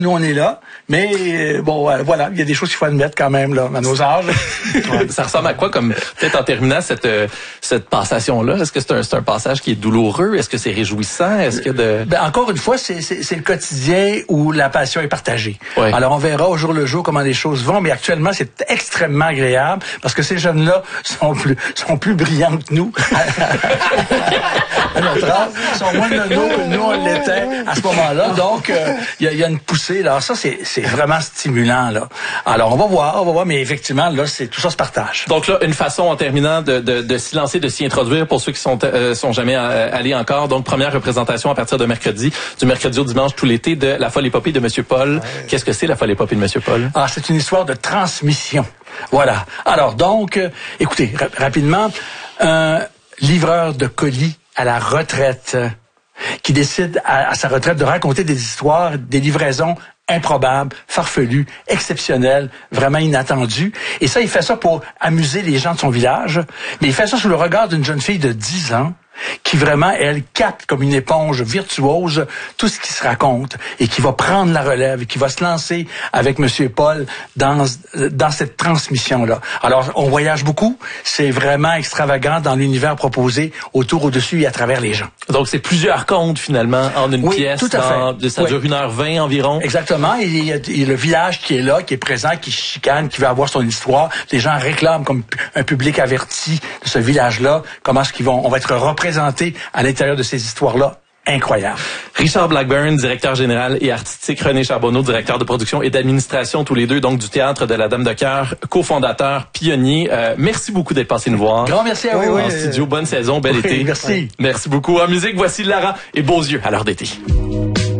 Nous, on est là, mais voilà, il y a des choses qu'il faut admettre quand même là, à nos âges. Ouais. Ça ressemble à quoi, comme peut-être en terminant cette passation-là? Est-ce que c'est un passage qui est douloureux? Est-ce que c'est réjouissant? Est-ce que encore une fois, c'est le quotidien où la passion est partagée. Ouais. Alors, on verra au jour le jour comment les choses vont, mais actuellement, c'est extrêmement agréable parce que ces jeunes-là sont plus brillants que nous. À notre âge, ils sont moins nono que nous, on l'était à ce moment-là. Donc, il y a une poussée. Alors ça, c'est vraiment stimulant, là. Alors, on va voir, mais effectivement, là, tout ça se partage. Donc là, une façon, en terminant, de s'y lancer, de s'y introduire pour ceux qui sont jamais allés encore. Donc, première représentation à partir de mercredi, du mercredi au dimanche tout l'été, de La Folle Épopée de Monsieur Paul. Ouais. Qu'est-ce que c'est, La Folle Épopée de Monsieur Paul? Ah, c'est une histoire de transmission. Voilà. Alors, donc, écoutez, rapidement, un livreur de colis à la retraite qui décide à sa retraite de raconter des histoires, des livraisons improbables, farfelues, exceptionnelles, vraiment inattendues. Et ça, il fait ça pour amuser les gens de son village, mais il fait ça sous le regard d'une jeune fille de 10 ans qui vraiment, elle, capte comme une éponge virtuose tout ce qui se raconte et qui va prendre la relève et qui va se lancer avec Monsieur Paul dans cette transmission-là. Alors, on voyage beaucoup. C'est vraiment extravagant dans l'univers proposé autour, au-dessus et à travers les gens. Donc, c'est plusieurs contes, finalement, en une pièce. Tout à fait. Ça dure 1h20 environ. Exactement. Et il y a le village qui est là, qui est présent, qui chicane, qui veut avoir son histoire. Les gens réclament comme un public averti de ce village-là, comment est-ce on va être représentés à l'intérieur de ces histoires-là. Incroyable. Richard Blackburn, directeur général et artistique, René Charbonneau, directeur de production et d'administration, tous les deux, donc du Théâtre de la Dame de Cœur, cofondateur, pionnier. Merci beaucoup d'être passé nous voir. Grand merci à vous. En studio, bonne saison, bel été. Merci. Merci beaucoup. En musique, voici Lara et Beaux yeux à l'heure d'été.